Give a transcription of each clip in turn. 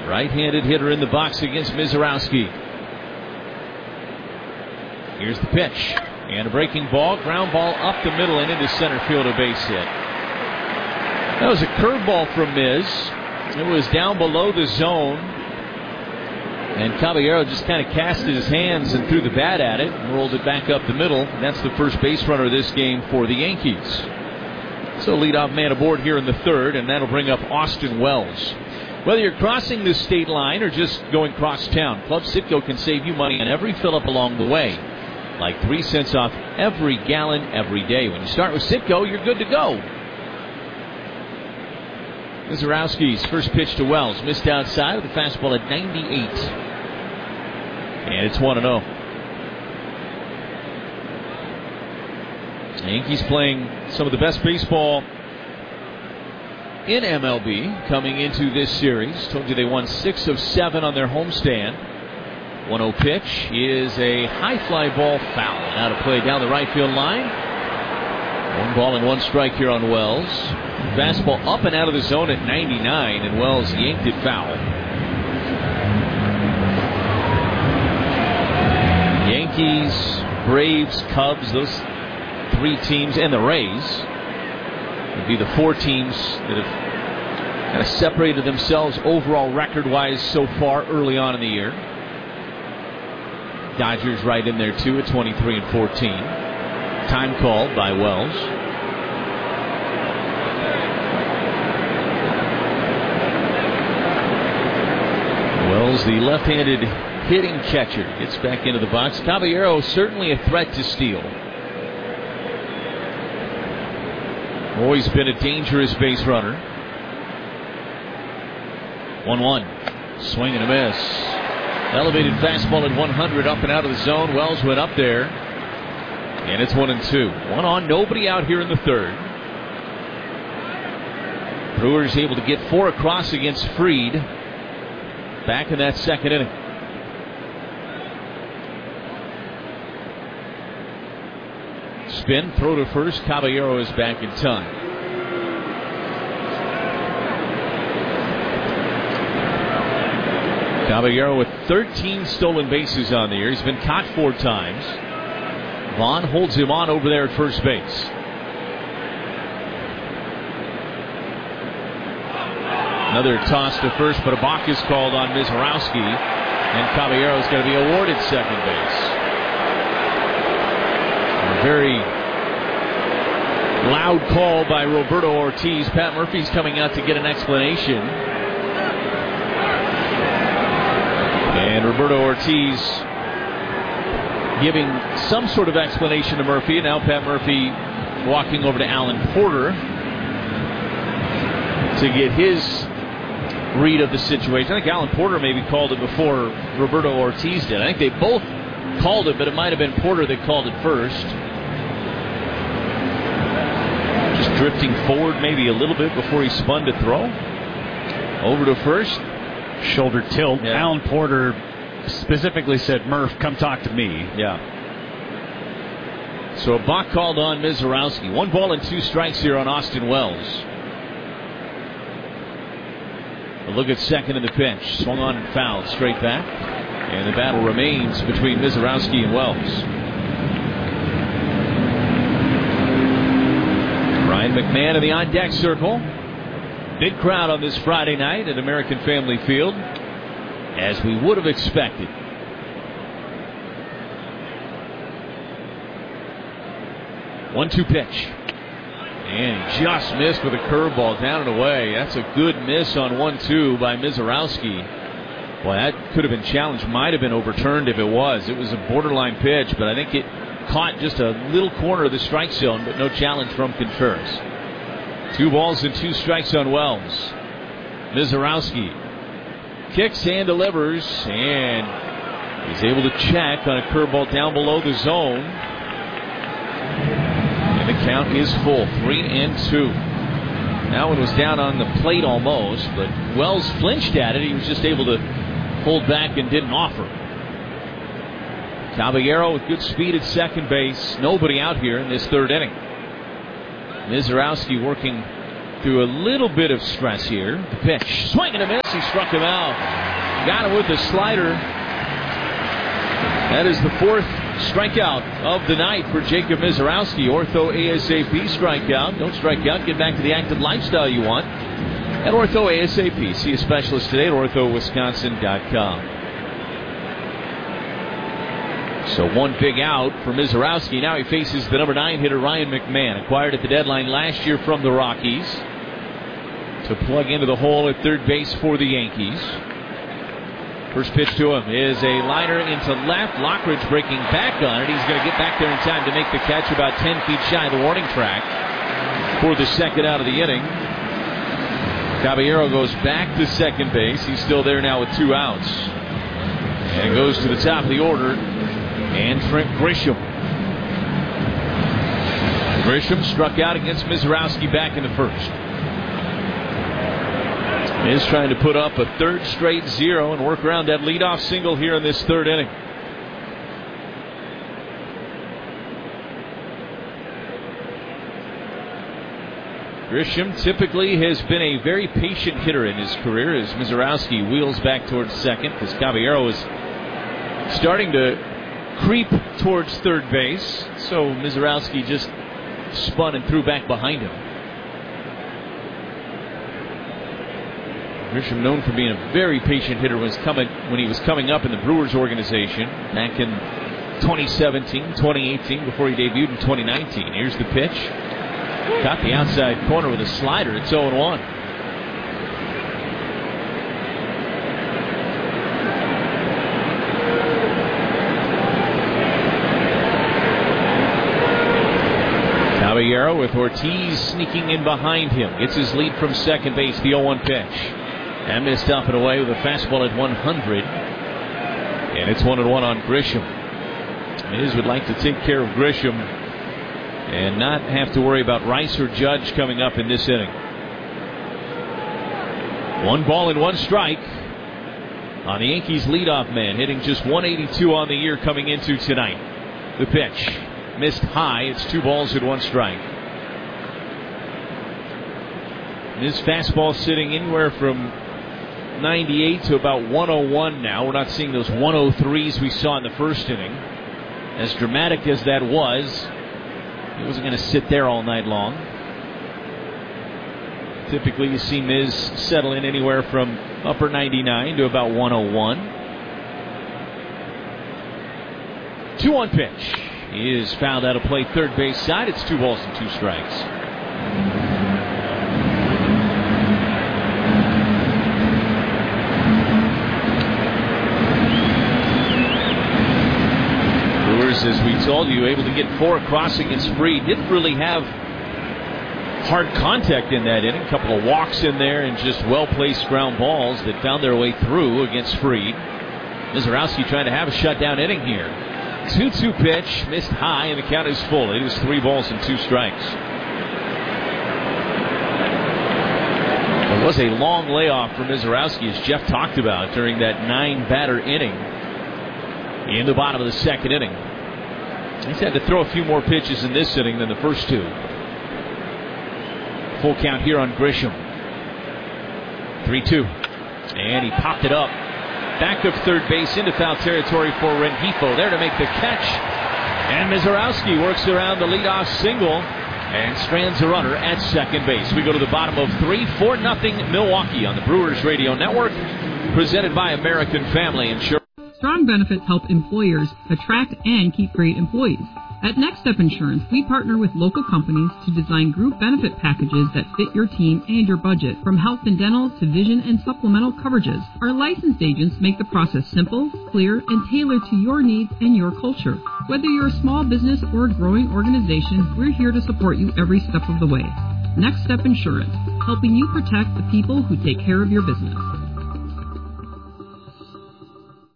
Right-handed hitter in the box against Mizorowski. Here's the pitch. And a breaking ball. Ground ball up the middle and into center field, a base hit. That was a curveball from Miz. It was down below the zone. And Caballero just kind of cast his hands and threw the bat at it and rolled it back up the middle. And that's the first base runner of this game for the Yankees. So leadoff man aboard here in the third, and that'll bring up Austin Wells. Whether you're crossing the state line or just going cross town, Club Citgo can save you money on every fill-up along the way. Like 3 cents off every gallon every day. When you start with Citgo, you're good to go. Mizorowski's first pitch to Wells. Missed outside with the fastball at 98. And it's 1-0. The Yankees playing some of the best baseball in MLB coming into this series. Told you they won 6 of 7 on their homestand. 1-0 pitch is a high fly ball foul. Now to play down the right field line. 1 ball and 1 strike here on Wells. Fastball up and out of the zone at 99, and Wells yanked it foul. Yankees, Braves, Cubs, those 3 teams, and the Rays would be the 4 teams that have kind of separated themselves overall record-wise so far early on in the year. Dodgers right in there too at 23-14. Time called by Wells. Wells, the left-handed hitting catcher, gets back into the box. Caballero certainly a threat to steal. Always been a dangerous base runner. 1-1. Swing and a miss. Elevated fastball at 100 up and out of the zone. Wells went up there. And it's 1-2. 1 on, nobody out here in the third. Brewers able to get 4 across against Fried back in that second inning. Spin, throw to first. Caballero is back in time. Caballero with 13 stolen bases on the year. He's been caught 4 times. Vaughn holds him on over there at first base. Another toss to first, but a balk is called on Mizorowski, and Caballero is going to be awarded second base. A very loud call by Roberto Ortiz. Pat Murphy's coming out to get an explanation. And Roberto Ortiz giving some sort of explanation to Murphy. And now Pat Murphy walking over to Alan Porter to get his read of the situation. I think Alan Porter maybe called it before Roberto Ortiz did. I think they both called it, but it might have been Porter that called it first. Just drifting forward maybe a little bit before he spun to throw. Over to first. Shoulder tilt. Yeah. Alan Porter specifically said, "Murph, come talk to me." Yeah. So a balk called on Mizorowski. 1 ball and 2 strikes here on Austin Wells. A look at second in the pitch. Swung on and fouled straight back. And the battle remains between Mizorowski and Wells. Ryan McMahon in the on-deck circle. Big crowd on this Friday night at American Family Field, as we would have expected. One-two pitch. And he just missed with a curveball down and away. That's a good miss on 1-2 by Mizorowski. Well, that could have been challenged. Might have been overturned if it was. It was a borderline pitch, but I think it caught just a little corner of the strike zone, but no challenge from Contreras. 2 balls and 2 strikes on Wells. Mizorowski kicks and delivers, and he's able to check on a curveball down below the zone. And the count is full, 3-2. That one was down on the plate almost, but Wells flinched at it. He was just able to hold back and didn't offer. Caballero with good speed at second base. Nobody out here in this third inning. Mizorowski working through a little bit of stress here. The pitch. Swing and a miss. He struck him out. Got him with a slider. That is the fourth strikeout of the night for Jacob Misiorowski. Ortho ASAP strikeout. Don't strike out. Get back to the active lifestyle you want at Ortho ASAP. See a specialist today at orthowisconsin.com. So one big out for Misiorowski. Now he faces the number 9 hitter Ryan McMahon, acquired at the deadline last year from the Rockies, to plug into the hole at third base for the Yankees. First pitch to him is a liner into left. Lockridge breaking back on it. He's going to get back there in time to make the catch about 10 feet shy of the warning track for the second out of the inning. Caballero goes back to second base. He's still there now with 2 outs. And it goes to the top of the order. And Trent Grisham. Grisham struck out against Misiorowski back in the first. Is trying to put up a third straight 0 and work around that leadoff single here in this third inning. Grisham typically has been a very patient hitter in his career as Misiorowski wheels back towards second, because Caballero is starting to creep towards third base. So Misiorowski just spun and threw back behind him. Grisham known for being a very patient hitter when he was coming up in the Brewers organization back in 2017, 2018, before he debuted in 2019. Here's the pitch. Got the outside corner with a slider. It's 0-1. Caballero with Ortiz sneaking in behind him. Gets his lead from second base. The 0-1 pitch. And missed up and away with a fastball at 100. And it's 1-1 on Grisham. Miz would like to take care of Grisham and not have to worry about Rice or Judge coming up in this inning. 1 ball and 1 strike on the Yankees leadoff man, hitting just 182 on the year coming into tonight. The pitch missed high. It's 2 balls and 1 strike. His fastball sitting anywhere from 98 to about 101 now. We're not seeing those 103s we saw in the first inning. As dramatic as that was, he wasn't going to sit there all night long. Typically you see Miz settle in anywhere from upper 99 to about 101. 2-1 pitch. He is fouled out of play third base side. It's 2 balls and 2 strikes. As we told you, able to get 4 across against Fried. Didn't really have hard contact in that inning. A couple of walks in there and just well-placed ground balls that found their way through against Fried. Misiorowski trying to have a shutdown inning here. 2-2 pitch, missed high, and the count is full. It is 3 balls and 2 strikes. It was a long layoff for Misiorowski, as Jeff talked about, during that 9-batter inning in the bottom of the second inning. He's had to throw a few more pitches in this inning than the first 2. Full count here on Grisham. 3-2. And he popped it up. Back of third base into foul territory for Rengifo. There to make the catch. And Misiorowski works around the leadoff single and strands a runner at second base. We go to the bottom of 3, 4-0 Milwaukee on the Brewers Radio Network. Presented by American Family Insurance. Strong benefits help employers attract and keep great employees. At Next Step Insurance, we partner with local companies to design group benefit packages that fit your team and your budget, from health and dental to vision and supplemental coverages. Our licensed agents make the process simple, clear, and tailored to your needs and your culture. Whether you're a small business or a growing organization, we're here to support you every step of the way. Next Step Insurance, helping you protect the people who take care of your business.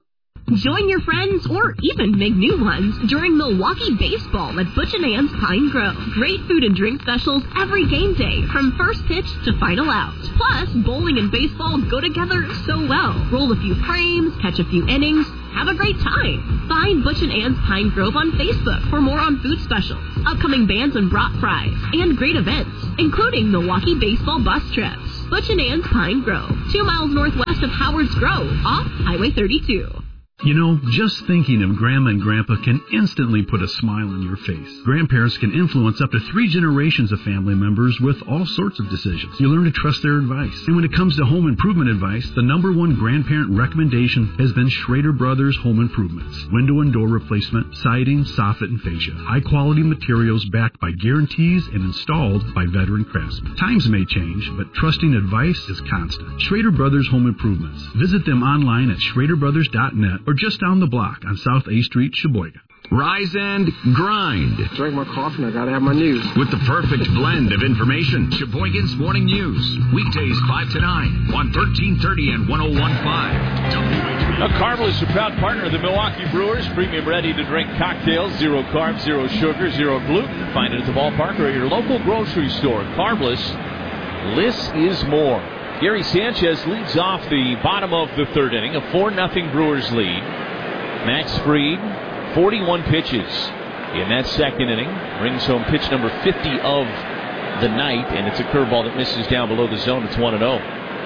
Join your friends or even make new ones during Milwaukee baseball at Butch & Ann's Pine Grove. Great food and drink specials every game day from first pitch to final out. Plus, bowling and baseball go together so well. Roll a few frames, catch a few innings, have a great time. Find Butch & Ann's Pine Grove on Facebook for more on food specials, upcoming bands and brat fries, and great events, including Milwaukee baseball bus trips. Butch & Ann's Pine Grove, 2 miles northwest of Howard's Grove, off Highway 32. You know, just thinking of Grandma and Grandpa can instantly put a smile on your face. Grandparents can influence up to 3 generations of family members with all sorts of decisions. You learn to trust their advice. And when it comes to home improvement advice, the #1 grandparent recommendation has been Schrader Brothers Home Improvements. Window and door replacement, siding, soffit, and fascia. High-quality materials backed by guarantees and installed by veteran craftsmen. Times may change, but trusting advice is constant. Schrader Brothers Home Improvements. Visit them online at schraderbrothers.net or just down the block on South A Street, Sheboygan. Rise and grind. Drink my coffee and I gotta have my news. With the perfect blend of information. Sheboygan's Morning News. Weekdays 5 to 9 on 1330 and 101.5. Now, Carvel is a proud partner of the Milwaukee Brewers. Premium ready-to-drink cocktails. 0 carbs, 0 sugar, 0 gluten. Find it at the ballpark or at your local grocery store. Carvel's, less is more. Gary Sanchez leads off the bottom of the 3rd inning, a 4-0 Brewers lead. Max Fried, 41 pitches in that 2nd inning. Brings home pitch number 50 of the night, and it's a curveball that misses down below the zone. It's 1-0.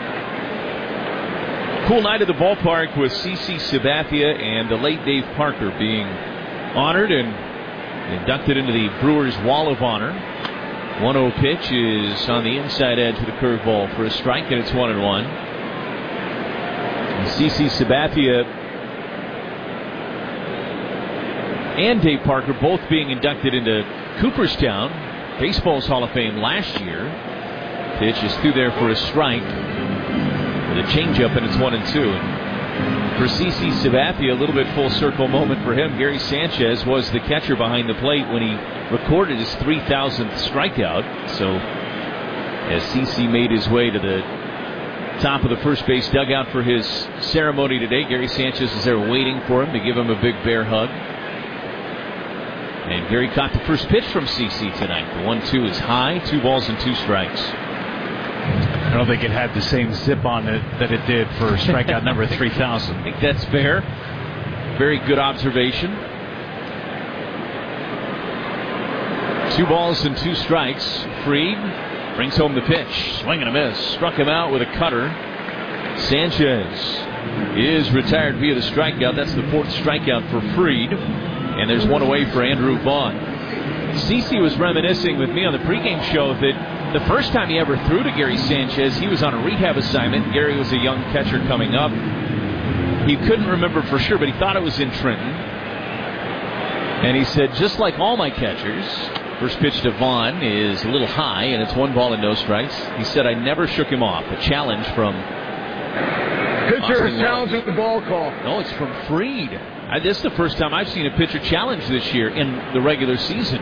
Cool night at the ballpark with CC Sabathia and the late Dave Parker being honored and inducted into the Brewers Wall of Honor. 1-0 pitch is on the inside edge with a curveball for a strike, and it's 1-1. CC Sabathia and Dave Parker both being inducted into Cooperstown, Baseball's Hall of Fame last year. Pitch is through there for a strike with a changeup, and it's 1-2. For CC Sabathia, a little bit full circle moment for him. Gary Sanchez was the catcher behind the plate when he recorded his 3,000th strikeout. So as CC made his way to the top of the first base dugout for his ceremony today, Gary Sanchez is there waiting for him to give him a big bear hug. And Gary caught the first pitch from CC tonight. The 1-2 is high, 2 balls and 2 strikes. I don't think it had the same zip on it that it did for strikeout number 3,000. I think that's fair. Very good observation. 2 balls and 2 strikes. Fried brings home the pitch. Swing and a miss. Struck him out with a cutter. Sanchez is retired via the strikeout. That's the 4th strikeout for Fried. And there's 1 away for Andrew Vaughn. CC was reminiscing with me on the pregame show that the first time he ever threw to Gary Sanchez, he was on a rehab assignment. Gary was a young catcher coming up. He couldn't remember for sure, but he thought it was in Trenton. And he said, just like all my catchers, first pitch to Vaughn is a little high, and it's 1 ball and no strikes. He said, I never shook him off. A challenge from Pitcher is challenging the ball call. No, it's from Fried. This is the first time I've seen a pitcher challenge this year in the regular season.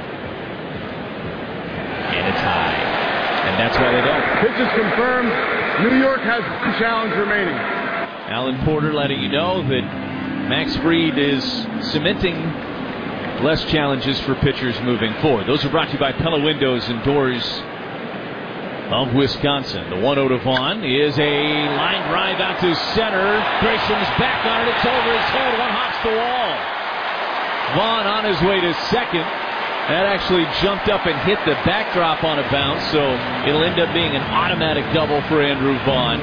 And it's high. And that's why they don't. Pitch is confirmed. New York has 1 challenge remaining. Alan Porter letting you know that Max Fried is cementing less challenges for pitchers moving forward. Those are brought to you by Pella Windows and Doors of Wisconsin. The 1-0 to Vaughn is a line drive out to center. Grisham's back on it. It's over his head. 1 hops the wall. Vaughn on his way to second. That actually jumped up and hit the backdrop on a bounce, so it'll end up being an automatic double for Andrew Vaughn.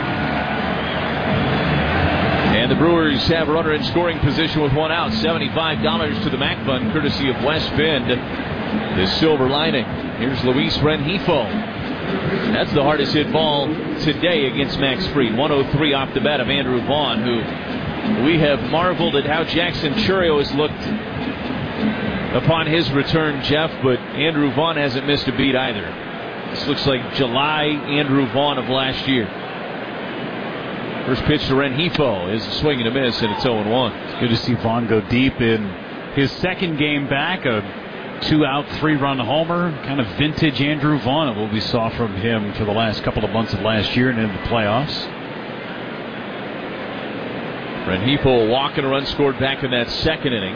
And the Brewers have a runner in scoring position with 1 out. $75 to the MAC Fund, courtesy of West Bend. The Silver Lining. Here's Luis Rengifo. That's the hardest hit ball today against Max Fried. 103 off the bat of Andrew Vaughn, who we have marveled at how Jackson Chourio has looked upon his return, Jeff, but Andrew Vaughn hasn't missed a beat either. This looks like July Andrew Vaughn of last year. First pitch to Rengifo is a swing and a miss, and it's 0-1. It's good to see Vaughn go deep in his 2nd game back. A 2-out, 3-run homer. Kind of vintage Andrew Vaughn of what we saw from him for the last couple of months of last year and in the playoffs. Rengifo walk and a run scored back in that second inning.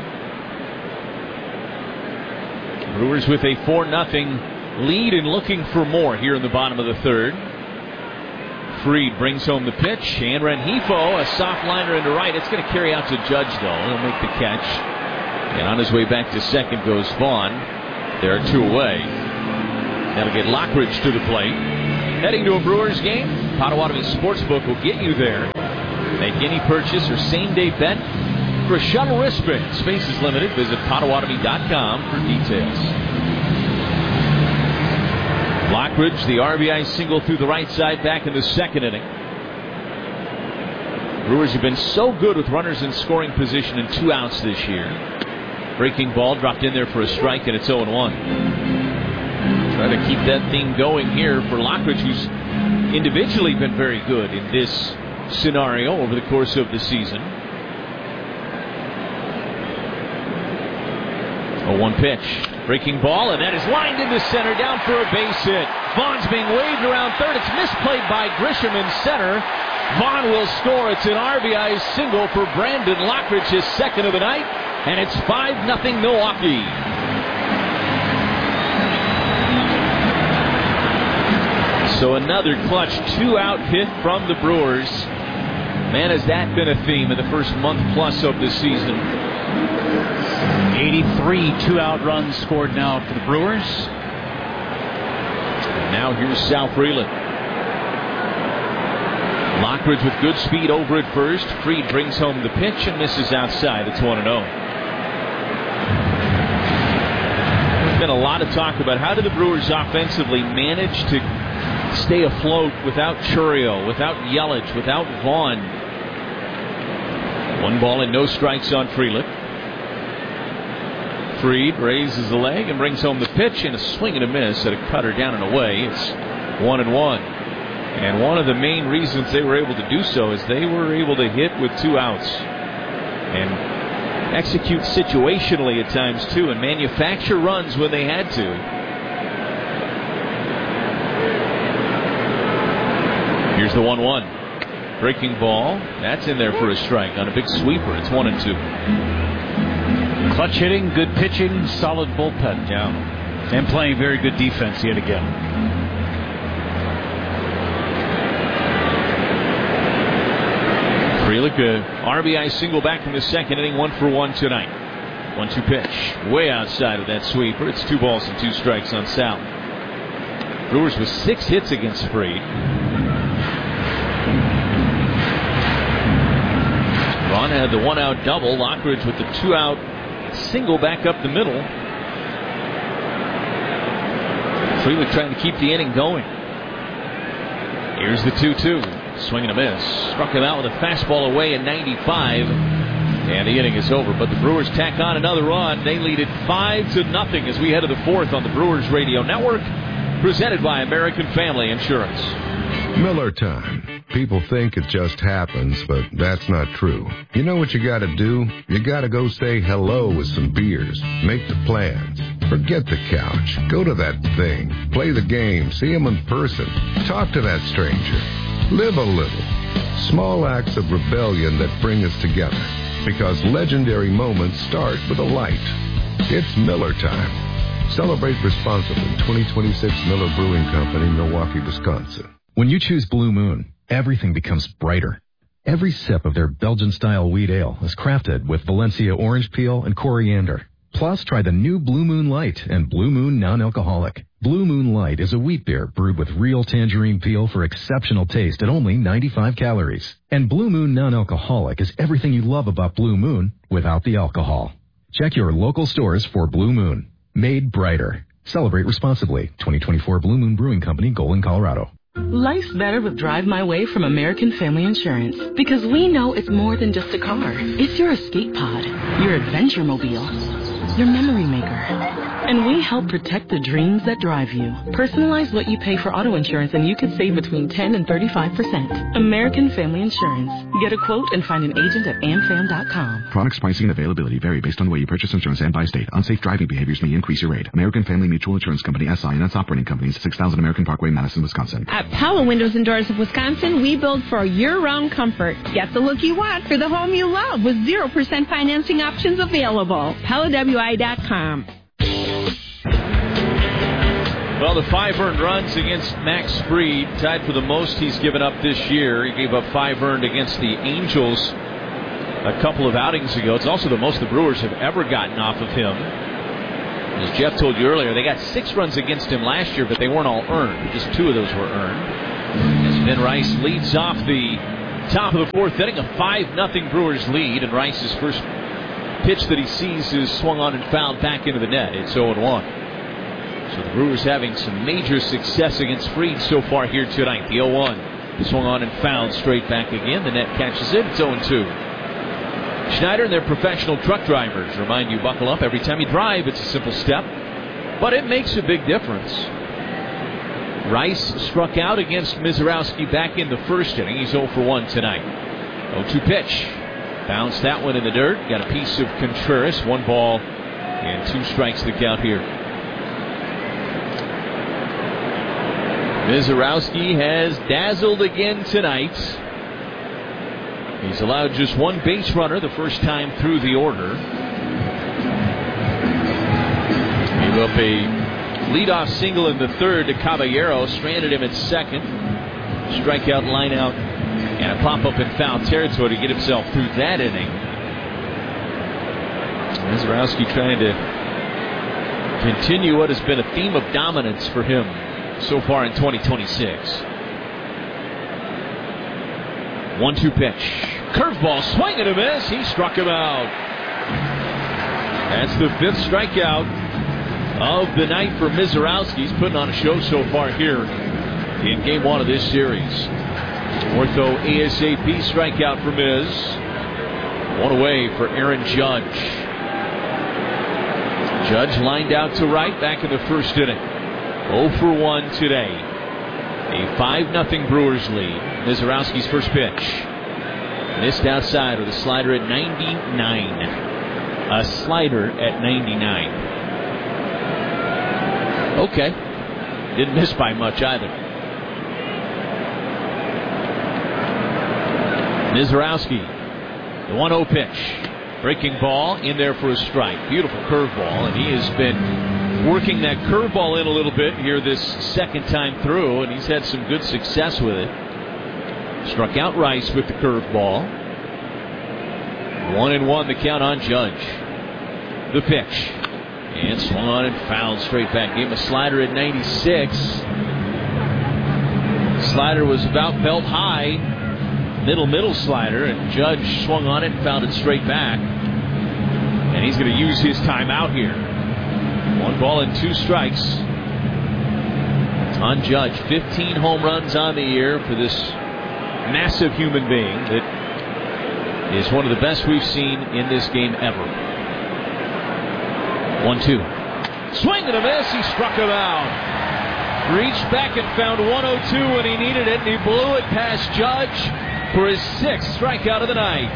Brewers with a 4-0 lead and looking for more here in the bottom of the third. Fried brings home the pitch, and Rengifo, a soft liner into right. It's going to carry out to Judge, though. He'll make the catch. And on his way back to second goes Vaughn. There are 2 away. That'll get Lockridge to the plate. Heading to a Brewers game, Potawatomi Sportsbook will get you there. Make any purchase or same-day bet for a shuttle wristband. Space is limited. Visit Potawatomi.com for details. Lockridge, the RBI single through the right side back in the second inning. Brewers have been so good with runners in scoring position and 2 outs this year. Breaking ball dropped in there for a strike, and it's 0-1. Try to keep that thing going here for Lockridge, who's individually been very good in this scenario over the course of the season. 0-1 pitch. Breaking ball, and that is lined into center, down for a base hit. Vaughn's being waved around third. It's misplayed by Grisham in center. Vaughn will score. It's an RBI single for Brandon Lockridge, his second of the night, and it's 5-0 Milwaukee. So another clutch 2-out hit from the Brewers. Man, has that been a theme in the first month plus of the season. 83 2-out runs scored now for the Brewers. And now here's Sal Freeland. Lockridge with good speed over at first. Fried brings home the pitch and misses outside. It's 1-0. There's been a lot of talk about how do the Brewers offensively manage to stay afloat without Chourio, without Yelich, without Vaughn. 1 ball and no strikes on Freeland. Fried raises the leg and brings home the pitch, and a swing and a miss at a cutter down and away. It's 1-1. And one of the main reasons they were able to do so is they were able to hit with 2 outs and execute situationally at times too, and manufacture runs when they had to. Here's the 1-1. Breaking ball. That's in there for a strike on a big sweeper. It's 1-2. Clutch hitting, good pitching, solid bullpen. Yeah. And playing very good defense yet again. Freeland, RBI single back in the second inning, 1 for 1 tonight. 1-2 pitch. Way outside of that sweeper. It's 2 balls and 2 strikes on Sal. Brewers with 6 hits against Fried. Vaughn had the 1-out double. Lockridge with the 2-out single back up the middle. Freeland trying to keep the inning going. Here's the 2-2. Swing and a miss. Struck him out with a fastball away in 95. And the inning is over. But the Brewers tack on another run. They lead it 5-0 as we head to the 4th on the Brewers Radio Network. Presented by American Family Insurance. Miller time. People think it just happens, but that's not true. You know what you gotta do? You gotta go say hello with some beers. Make the plans. Forget the couch. Go to that thing. Play the game. See him in person. Talk to that stranger. Live a little. Small acts of rebellion that bring us together. Because legendary moments start with a light. It's Miller time. Celebrate responsibly. 2026 Miller Brewing Company, Milwaukee, Wisconsin. When you choose Blue Moon, everything becomes brighter. Every sip of their Belgian-style wheat ale is crafted with Valencia orange peel and coriander. Plus, try the new Blue Moon Light and Blue Moon Non-Alcoholic. Blue Moon Light is a wheat beer brewed with real tangerine peel for exceptional taste at only 95 calories. And Blue Moon Non-Alcoholic is everything you love about Blue Moon without the alcohol. Check your local stores for Blue Moon. Made brighter. Celebrate responsibly. 2024 Blue Moon Brewing Company, Golden, Colorado. Life's better with Drive My Way from American Family Insurance. Because we know it's more than just a car. It's your escape pod, your adventure mobile, your memory maker. And we help protect the dreams that drive you. Personalize what you pay for auto insurance and you could save between 10 and 35%. American Family Insurance. Get a quote and find an agent at amfam.com. Products, pricing, and availability vary based on the way you purchase insurance and by state. Unsafe driving behaviors may increase your rate. American Family Mutual Insurance Company, SI, and its operating companies, 6000 American Parkway, Madison, Wisconsin. At Pella Windows and Doors of Wisconsin, we build for year-round comfort. Get the look you want for the home you love with 0% financing options available. PellaWI.com. Well, the 5 earned runs against Max Fried, tied for the most he's given up this year. He gave up 5 earned against the Angels a couple of outings ago. It's also the most the Brewers have ever gotten off of him. As Jeff told you earlier, they got 6 runs against him last year, but they weren't all earned. Just 2 of those were earned. As Ben Rice leads off the top of the 4th inning, a 5-0 Brewers lead, and Rice's first pitch that he sees is swung on and fouled back into the net. It's 0-1. So the Brewers having some major success against Fried so far here tonight. The 0-1 swung on and fouled straight back again. The net catches it. It's 0-2. Schneider and their professional truck drivers remind you, buckle up. Every time you drive, it's a simple step, but it makes a big difference. Rice struck out against Mizorowski back in the first inning. He's 0-1 tonight. 0-2 pitch. Bounced that one in the dirt. Got a piece of Contreras. 1 ball and 2 strikes the count here. Mizorowski has dazzled again tonight. He's allowed just 1 base runner the first time through the order. Gave up a leadoff single in the 3rd to Caballero. Stranded him at 2nd. Strikeout, line out, and a pop-up in foul territory to get himself through that inning. Mizorowski trying to continue what has been a theme of dominance for him so far in 2026. 1-2 pitch. Curveball, swing and a miss. He struck him out. That's the 5th strikeout of the night for Mizorowski. He's putting on a show so far here in Game 1 of this series. Ortho ASAP strikeout for Miz. 1 away for Aaron Judge. Judge lined out to right back in the first inning. 0-1 today. A 5-0 Brewers lead. Mizorowski's first pitch. Missed outside with a slider at 99. A slider at 99. Okay. Didn't miss by much either. Mizorowski. The 1-0 pitch. Breaking ball in there for a strike. Beautiful curveball, and he has been working that curveball in a little bit here this second time through, and he's had some good success with it. Struck out Rice with the curveball. 1-1 the count on Judge. The pitch. And swung on and fouled straight back. Gave him a slider at 96. Slider was about belt high. Middle slider, and Judge swung on it and fouled it straight back. And he's going to use his timeout here. 1 ball and 2 strikes on Judge. 15 home runs on the year for this massive human being that is one of the best we've seen in this game ever. 1-2. Swing and a miss. He struck him out. Reached back and found 102 when he needed it, and he blew it past Judge for his 6th strikeout of the night.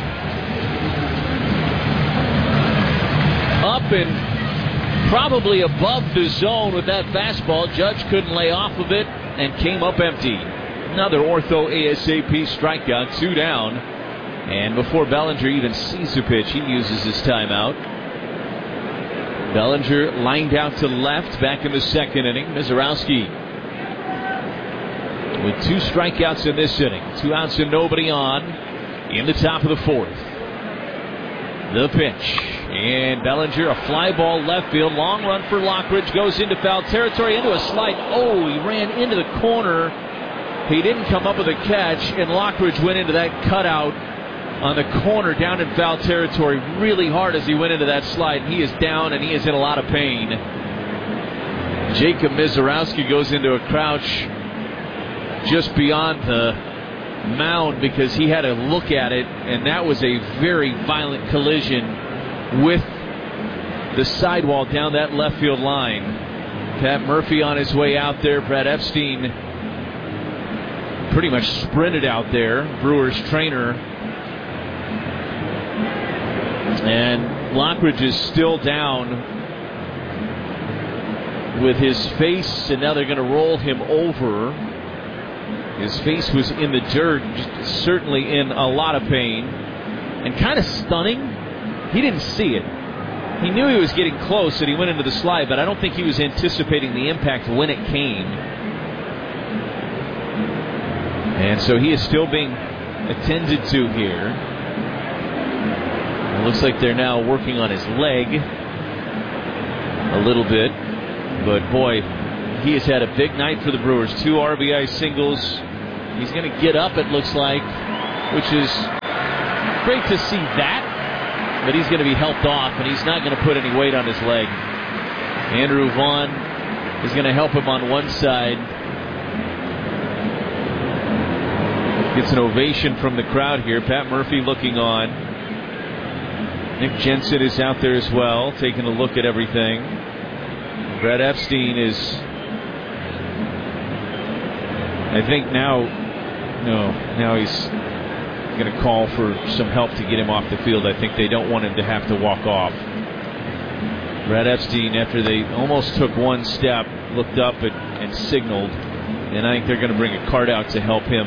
Up and probably above the zone with that fastball. Judge couldn't lay off of it and came up empty. Another Ortho ASAP strikeout, 2 down. And before Bellinger even sees the pitch, he uses his timeout. Bellinger lined out to left back in the second inning. Mizorowski with 2 strikeouts in this inning. 2 outs and nobody on in the top of the 4th. The pitch. And Bellinger, a fly ball left field. Long run for Lockridge. Goes into foul territory, into a slide. Oh, he ran into the corner. He didn't come up with a catch, and Lockridge went into that cutout on the corner down in foul territory really hard as he went into that slide. He is down, and he is in a lot of pain. Jacob Mizorowski goes into a crouch just beyond the mound because he had to look at it, and that was a very violent collision with the sidewall down that left field line. Pat Murphy on his way out there. Brad Epstein pretty much sprinted out there, Brewers trainer. And Lockridge is still down with his face, and now they're going to roll him over. His face was in the dirt, certainly in a lot of pain. And kind of stunning, he didn't see it. He knew he was getting close and he went into the slide, but I don't think he was anticipating the impact when it came. And so he is still being attended to here. It looks like they're now working on his leg a little bit. But boy, he has had a big night for the Brewers. 2 RBI singles. He's going to get up, it looks like, which is great to see that. But he's going to be helped off, and he's not going to put any weight on his leg. Andrew Vaughn is going to help him on one side. Gets an ovation from the crowd here. Pat Murphy looking on. Nick Jensen is out there as well, taking a look at everything. Brad Epstein is, I think now he's going to call for some help to get him off the field. I think they don't want him to have to walk off. Brad Epstein, after they almost took one step, looked up and signaled, and I think they're going to bring a cart out to help him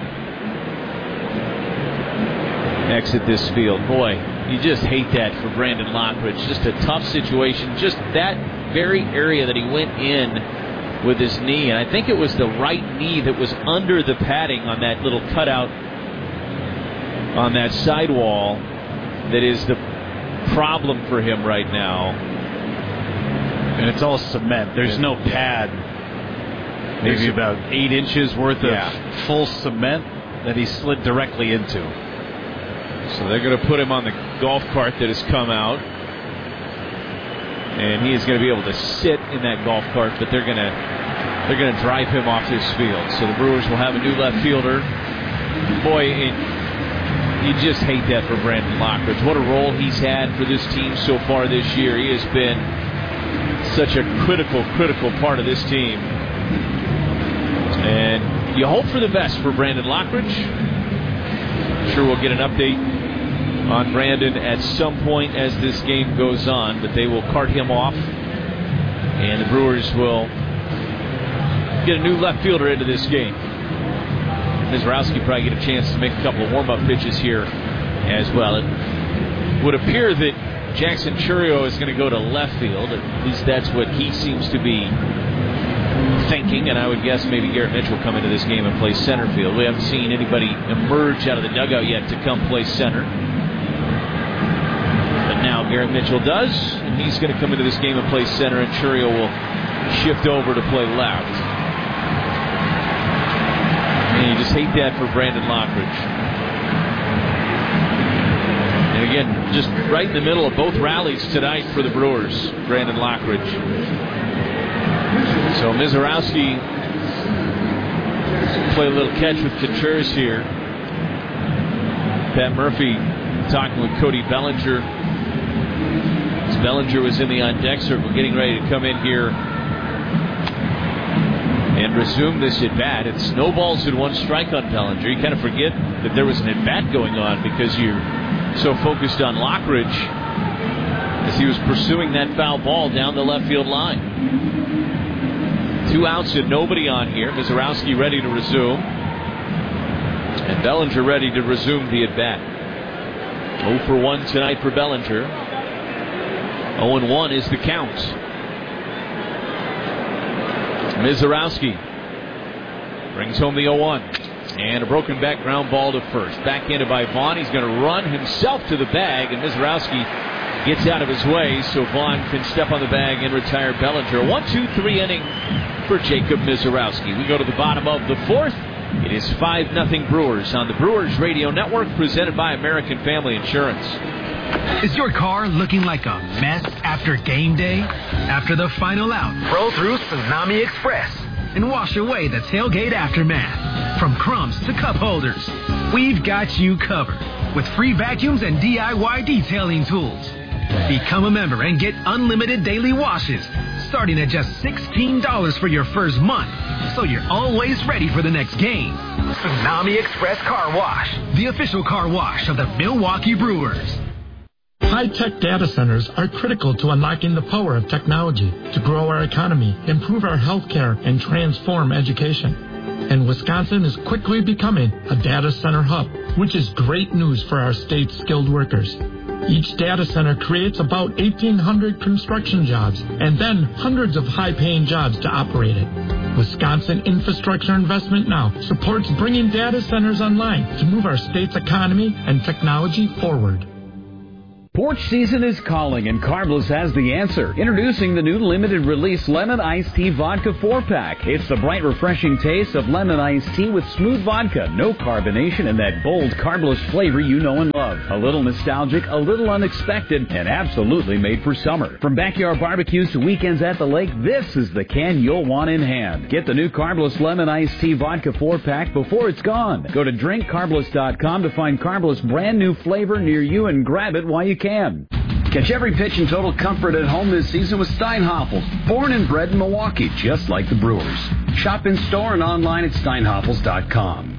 exit this field. Boy, you just hate that for Brandon Lockridge. Just a tough situation. Just that very area that he went in with his knee, and I think it was the right knee that was under the padding on that little cutout on that sidewall that is the problem for him right now. And it's all cement. There's no pad. Maybe about 8 inches worth of full cement that he slid directly into. So they're going to put him on the golf cart that has come out. And he is going to be able to sit in that golf cart, but they're going to drive him off this field. So the Brewers will have a new left fielder. Boy, you just hate that for Brandon Lockridge. What a role he's had for this team so far this year. He has been such a critical part of this team. And you hope for the best for Brandon Lockridge. I'm sure we'll get an update on Brandon at some point as this game goes on, but they will cart him off, and the Brewers will get a new left fielder into this game. Mizrowski probably get a chance to make a couple of warm-up pitches here as well. It would appear that Jackson Chourio is going to go to left field. At least that's what he seems to be thinking, and I would guess maybe Garrett Mitchell will come into this game and play center field. We haven't seen anybody emerge out of the dugout yet to come play center. But now Garrett Mitchell does, and he's going to come into this game and play center, and Chourio will shift over to play left. And you just hate that for Brandon Lockridge. And again, just right in the middle of both rallies tonight for the Brewers, Brandon Lockridge. So Mizrowski play a little catch with Contreras here. Pat Murphy talking with Cody Bellinger. As Bellinger was in the on-deck circle, getting ready to come in here and resume this at-bat. It's no balls and 1 strike on Bellinger. You kind of forget that there was an at-bat going on because you're so focused on Lockridge as he was pursuing that foul ball down the left field line. 2 outs and nobody on here. Mizrowski ready to resume. And Bellinger ready to resume the at-bat. 0 for 1 tonight for Bellinger. 0-1 is the count. Mizrowski brings home the 0-1. And a broken back ground ball to first. Backhanded by Vaughn. He's going to run himself to the bag, and Mizrowski gets out of his way so Vaughn can step on the bag and retire Bellinger. A 1-2-3 inning for Jacob Mizrowski. We go to the bottom of the 4th. It is 5-0 Brewers on the Brewers Radio Network, presented by American Family Insurance. Is your car looking like a mess after game day? After the final out, roll through Tsunami Express and wash away the tailgate aftermath. From crumbs to cup holders, we've got you covered with free vacuums and DIY detailing tools. Become a member and get unlimited daily washes, starting at just $16 for your first month, so you're always ready for the next game. Tsunami Express Car Wash, the official car wash of the Milwaukee Brewers. High-tech data centers are critical to unlocking the power of technology to grow our economy, improve our healthcare, and transform education. And Wisconsin is quickly becoming a data center hub, which is great news for our state's skilled workers. Each data center creates about 1,800 construction jobs and then hundreds of high-paying jobs to operate it. Wisconsin Infrastructure Investment Now supports bringing data centers online to move our state's economy and technology forward. Porch season is calling, and Carbless has the answer. Introducing the new limited release Lemon Iced Tea Vodka 4-pack. It's the bright, refreshing taste of lemon iced tea with smooth vodka, no carbonation, and that bold Carbless flavor you know and love. A little nostalgic, a little unexpected, and absolutely made for summer. From backyard barbecues to weekends at the lake, this is the can you'll want in hand. Get the new Carbless Lemon Iced Tea Vodka 4-pack before it's gone. Go to drinkcarbless.com to find Carbless brand new flavor near you and grab it while you can. Catch every pitch in total comfort at home this season with Steinhoffels, born and bred in Milwaukee, just like the Brewers. Shop in store and online at steinhoffels.com.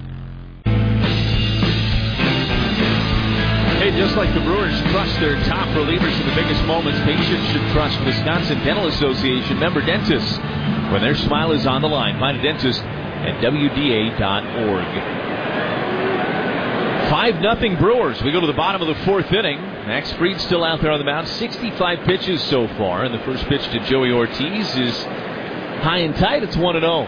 Hey, just like the Brewers trust their top relievers in the biggest moments, patients should trust Wisconsin Dental Association member dentists when their smile is on the line. Find a dentist at WDA.org. 5-0 Brewers. We go to the bottom of the fourth inning. Max Fried still out there on the mound. 65 pitches so far. And the first pitch to Joey Ortiz is high and tight. It's 1-0.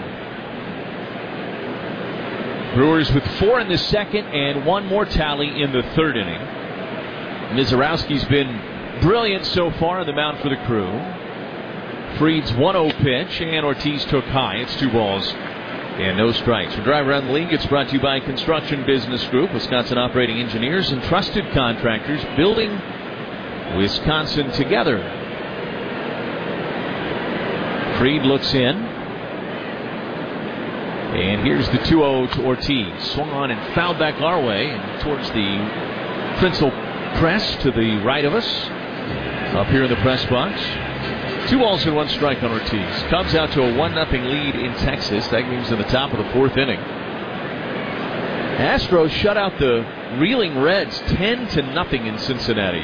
Brewers with 4 in the second and one more tally in the third inning. Mizorowski's been brilliant so far on the mound for the Crew. Fried's 1-0 pitch, and Ortiz took high. It's 2 balls and no strikes. For Drive Around the League, it's brought to you by Construction Business Group, Wisconsin operating engineers and trusted contractors building Wisconsin together. Fried looks in. And here's the 2-0 to Ortiz. Swung on and fouled back our way and towards the Princeton press to the right of us. Up here in the press box. 2 balls and 1 strike on Ortiz. Cubs out to a 1-0 lead in Texas. That game's in the top of the fourth inning. Astros shut out the reeling Reds 10-0 in Cincinnati.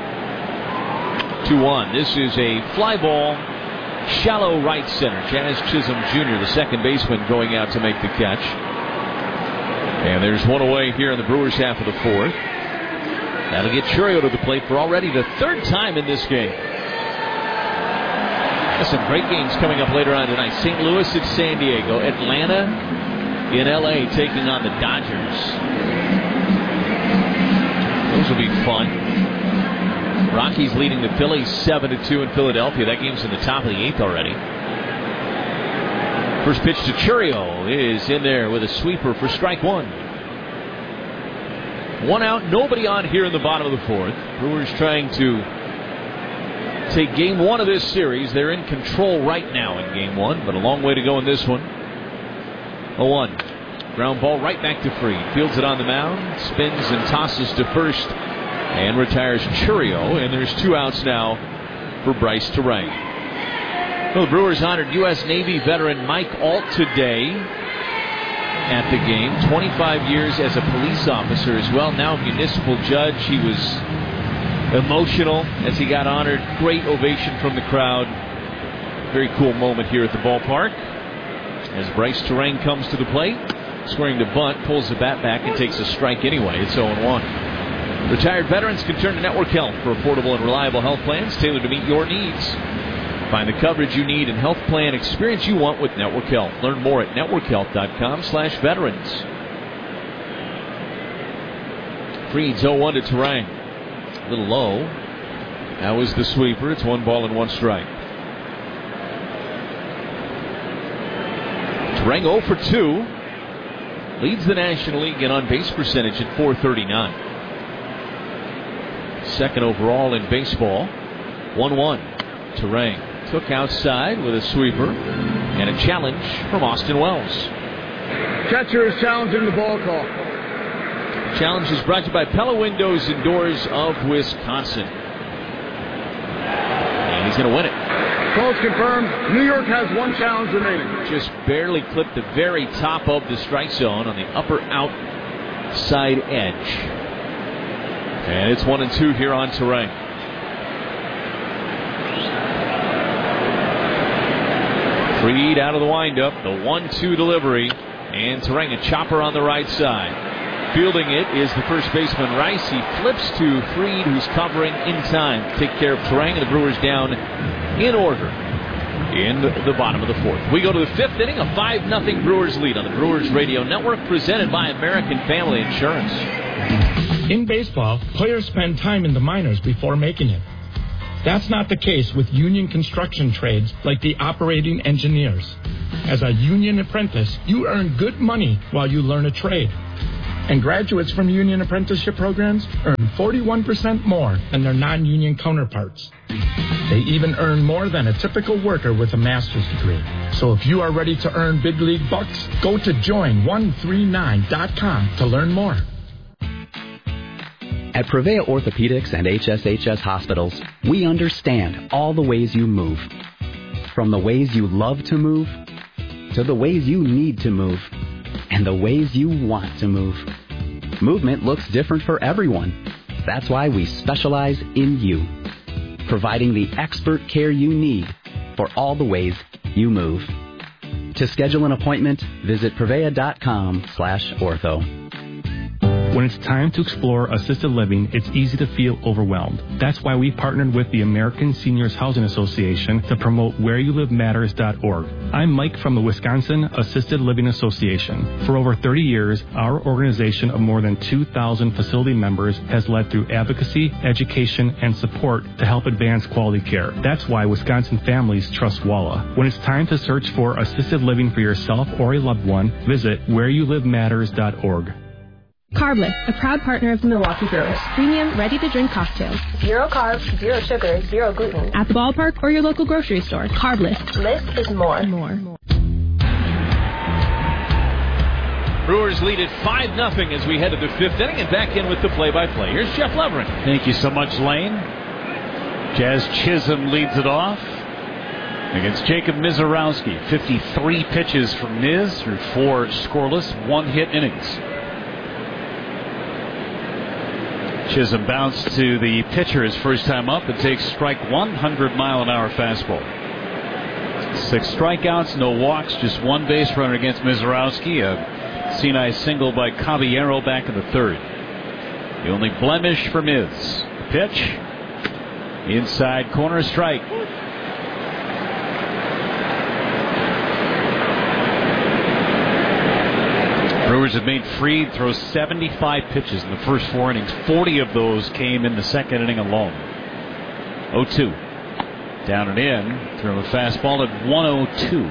2-1. This is a fly ball, shallow right center. Jazz Chisholm Jr., the second baseman, going out to make the catch. And there's one away here in the Brewers' half of the fourth. That'll get Churio to the plate for already the third time in this game. Some great games coming up later on tonight. St. Louis at San Diego. Atlanta in L.A. taking on the Dodgers. Those will be fun. Rockies leading the Phillies 7-2 in Philadelphia. That game's in the top of the 8th already. First pitch to Churio is in there with a sweeper for strike 1. 1 out, nobody on here in the bottom of the fourth. Brewers trying to take game 1 of this series. They're in control right now in game 1, but a long way to go in this one. 0-1. Ground ball right back to Fried. Fields it on the mound, spins and tosses to first, and retires Churio. And there's 2 outs now for Bryce Terang. Well, the Brewers honored U.S. Navy veteran Mike Alt today at the game. 25 years as a police officer as well. Now a municipal judge. He was emotional as he got honored. Great ovation from the crowd. Very cool moment here at the ballpark as Bryce Terang comes to the plate, squaring to bunt, pulls the bat back and takes a strike anyway. It's 0-1. Retired veterans can turn to Network Health for affordable and reliable health plans tailored to meet your needs. Find the coverage you need and health plan experience you want with Network Health. Learn more at networkhealth.com/veterans. Fried's 0-1 to Terang. A little low. That was the sweeper. It's 1 ball and 1 strike. Terang 0 for 2. Leads the National League in on-base percentage at .439. Second overall in baseball. 1-1. Terang took outside with a sweeper and a challenge from Austin Wells. Catcher is challenging the ball call. Challenge is brought to you by Pella Windows and Doors of Wisconsin. going to win it. Calls confirmed. New York has one challenge remaining. Just barely clipped the very top of the strike zone on the upper outside edge. And it's 1-2 here on Terang. Fried out of the windup. The 1-2 delivery. And Terang, a chopper on the right side. Fielding it is the first baseman, Rice. He flips to Fried, who's covering in time to take care of Terang, and the Brewers down in order in the bottom of the fourth. We go to the fifth inning, a 5-0 Brewers lead on the Brewers Radio Network, presented by American Family Insurance. In baseball, players spend time in the minors before making it. That's not the case with union construction trades like the operating engineers. As a union apprentice, you earn good money while you learn a trade. And graduates from union apprenticeship programs earn 41% more than their non-union counterparts. They even earn more than a typical worker with a master's degree. So if you are ready to earn big league bucks, go to join139.com to learn more. At Prevea Orthopedics and HSHS Hospitals, we understand all the ways you move. From the ways you love to move, to the ways you need to move, and the ways you want to move. Movement looks different for everyone. That's why we specialize in you, providing the expert care you need for all the ways you move. To schedule an appointment, visit prevea.com/ortho. When it's time to explore assisted living, it's easy to feel overwhelmed. That's why we partnered with the American Seniors Housing Association to promote whereyouLiveMatters.org. I'm Mike from the Wisconsin Assisted Living Association. For over 30 years, our organization of more than 2,000 facility members has led through advocacy, education, and support to help advance quality care. That's why Wisconsin families trust WALA. When it's time to search for assisted living for yourself or a loved one, visit whereyouLiveMatters.org. Carbless, a proud partner of the Milwaukee Brewers. Premium, ready-to-drink cocktails. 0 carbs, 0 sugar, 0 gluten. At the ballpark or your local grocery store. Carbless. Less is more. Brewers lead at 5-0 as we head to the fifth inning, and back in with the play-by-play. Here's Jeff Levering. Thank you so much, Lane. Jazz Chisholm leads it off against Jacob Mizorowski. 53 pitches from Miz through 4 scoreless, 1-hit innings. Chisholm bounced to the pitcher his first time up and takes strike 100-mile-an-hour fastball. 6 strikeouts, no walks, just 1 base runner against Mizorowski. A Sinai single by Caballero back in the third. The only blemish for Miz. Pitch. Inside corner strike. Brewers have made Fried throw 75 pitches in the first 4 innings. 40 of those came in the second inning alone. 0-2. Down and in. Throw a fastball at 102.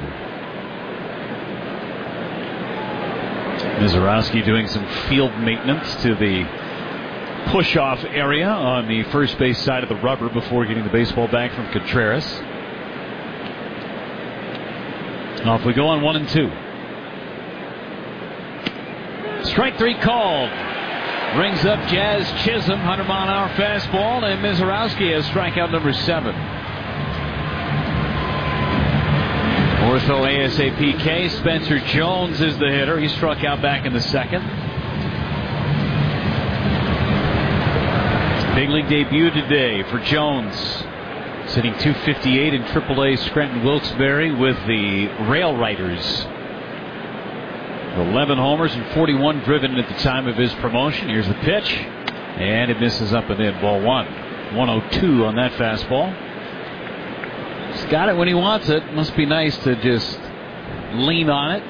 Mizorowski doing some field maintenance to the push-off area on the first base side of the rubber before getting the baseball back from Contreras. Off we go on 1-2. Strike 3 called. Rings up Jazz Chisholm, 100-mile-an-hour fastball, and Mizorowski has strikeout number 7. Ortho ASAPK. Spencer Jones is the hitter. He struck out back in the second. Big league debut today for Jones. Sitting 258 in AAA Scranton Wilkes-Barre with the Rail Riders. 11 homers and 41 driven at the time of his promotion. Here's the pitch, and it misses up and in. Ball 1. 102 on that fastball. He's got it when he wants it. Must be nice to just lean on it,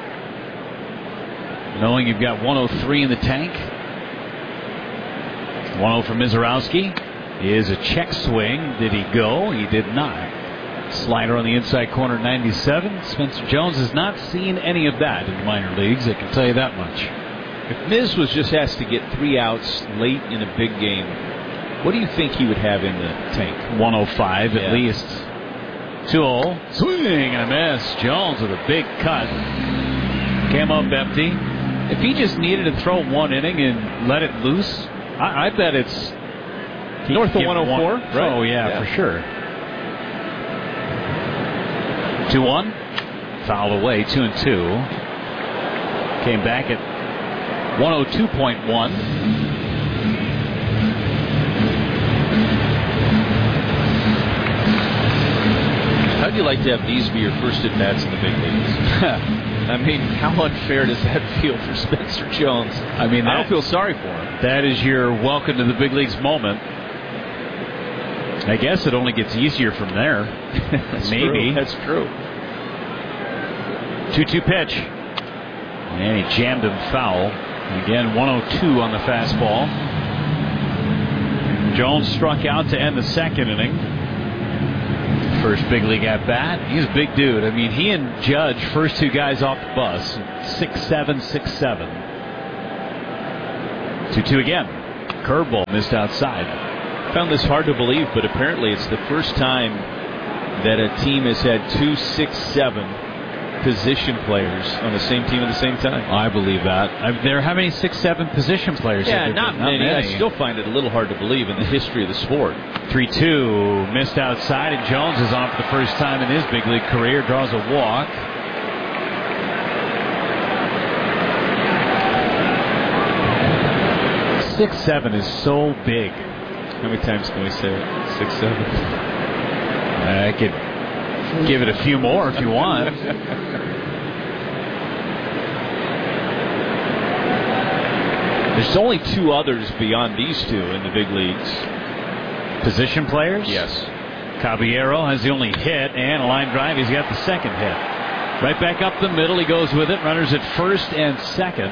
knowing you've got 103 in the tank. 1-0 for Mizorowski. Is a check swing. Did he go? He did not. Slider on the inside corner, 97. Spencer Jones has not seen any of that in the minor leagues, I can tell you that much. If Miz was just asked to get 3 outs late in a big game, what do you think he would have in the tank? 105 at least. 2-0. Swing and a miss. Jones with a big cut. Came up empty. If he just needed to throw 1 inning and let it loose, I bet it's north of 104. Right. Oh, yeah, for sure. 2-1. Foul away, 2-2. Came back at 102.1. How'd you like to have these be your first at-bats in the big leagues? I mean, how unfair does that feel for Spencer Jones? I mean, I don't feel sorry for him. That is your welcome to the big leagues moment. I guess it only gets easier from there. Maybe. That's true. 2-2 pitch. And he jammed him foul. Again, 102 on the fastball. Jones struck out to end the second inning. First big league at bat. He's a big dude. I mean, he and Judge, first two guys off the bus. 6'7", 6'7". 2-2 again. Curveball missed outside. Found this hard to believe, but apparently it's the first time that a team has had 2 6'7" position players on the same team at the same time. I believe that. There, how many 6'7" position players? Yeah, not many. I still find it a little hard to believe in the history of the sport. 3-2 missed outside, and Jones is on for the first time in his big league career. Draws a walk. .6'7" is so big. How many times can we say it? 6'7"? I could give it a few more if you want. There's only 2 others beyond these 2 in the big leagues. Position players? Yes. Caballero has the only hit, and a line drive. He's got the second hit. Right back up the middle. He goes with it. Runners at first and second.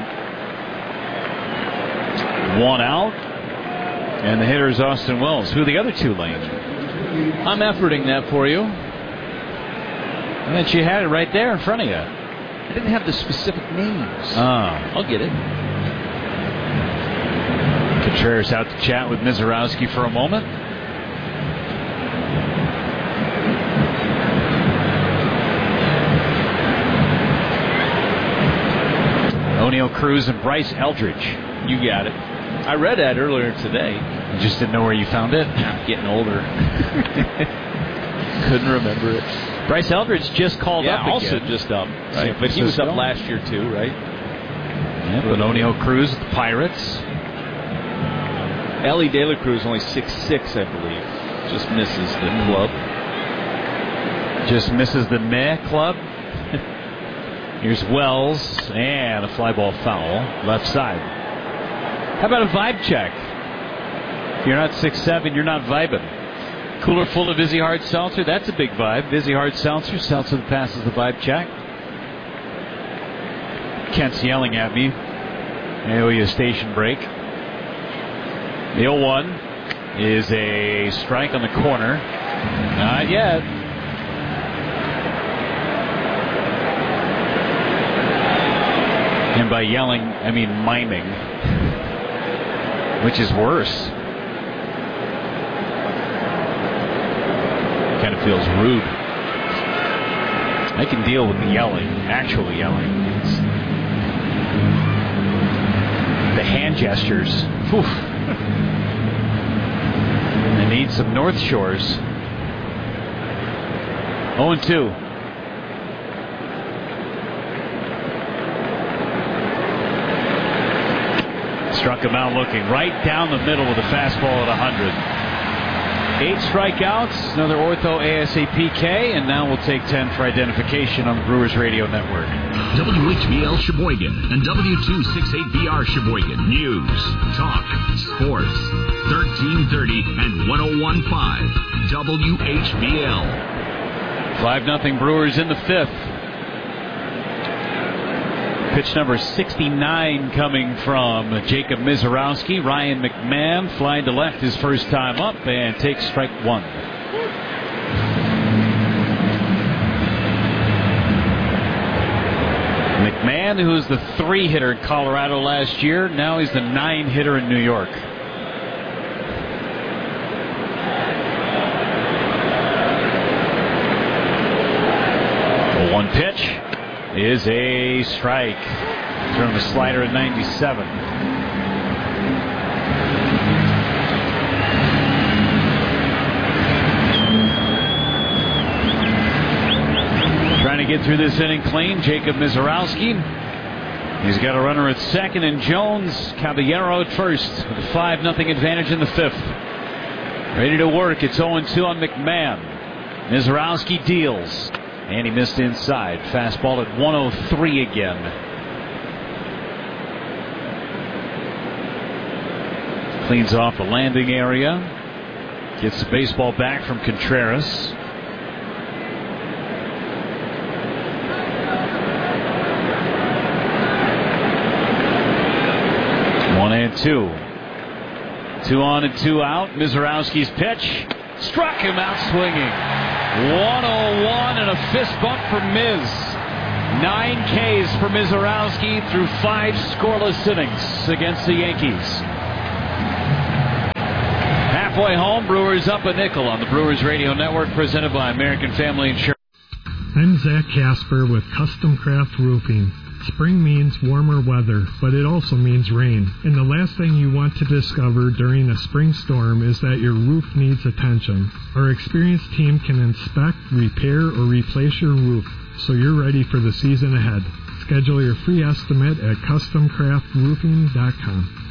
1 out. And the hitter is Austin Wells. Who are the other 2, Lane? I'm efforting that for you. And you had it right there in front of you. I didn't have the specific names. I'll get it. Contreras out to chat with Mizorowski for a moment. O'Neill Cruz and Bryce Eldridge. You got it. I read that earlier today. You just didn't know where you found it? I'm getting older. Couldn't remember it. Bryce Eldridge just called up again. Also just up. Right? But he was up last year too, right? Yeah, but O'Neill Cruz, the Pirates. Ellie De La Cruz only 6'6", I believe. Just misses the club. Just misses the meh club. Here's Wells, and a fly ball foul, left side. How about a vibe check? If you're not 6'7", you're not vibing. Cooler full of Vizzy Hard Seltzer, that's a big vibe. Vizzy Hard Seltzer, seltzer that passes the vibe check. Kent's yelling at me. I owe you a station break. The 0-1 is a strike on the corner. Not yet. And by yelling, I mean miming. Which is worse. Kind of feels rude. I can deal with the yelling, actual yelling. It's the hand gestures. Whew. I need some North Shores. 0-2. Struck him out looking right down the middle with a fastball at 100. 8 strikeouts, another Ortho ASAPK, and now we'll take 10 for identification on the Brewers Radio Network. WHBL Sheboygan and W268BR Sheboygan. News, talk, sports. 1330 and 1015. WHBL. 5-0 Brewers in the 5th. Pitch number 69 coming from Jacob Mizorowski. Ryan McMahon flying to left his first time up and takes strike 1. McMahon, who was the 3 hitter in Colorado last year, now he's the 9 hitter in New York. The 1 pitch is a strike. Thrown the slider at 97. get through this inning clean. Jacob Mizorowski. He's got a runner at second, and Jones, Caballero at first with a 5-0 advantage in the fifth. Ready to work. It's 0-2 on McMahon. Mizorowski deals, and he missed inside. Fastball at 103 again. Cleans off the landing area. Gets the baseball back from Contreras. One and two. 2 on and 2 out. Mizorowski's pitch. Struck him out swinging. 101 and a fist bump for Miz. 9 Ks for Mizorowski through 5 scoreless innings against the Yankees. Halfway home, Brewers up a nickel on the Brewers Radio Network, presented by American Family Insurance. I'm Zach Casper with Custom Craft Roofing. Spring means warmer weather, but it also means rain. And the last thing you want to discover during a spring storm is that your roof needs attention. Our experienced team can inspect, repair, or replace your roof, so you're ready for the season ahead. Schedule your free estimate at CustomCraftRoofing.com.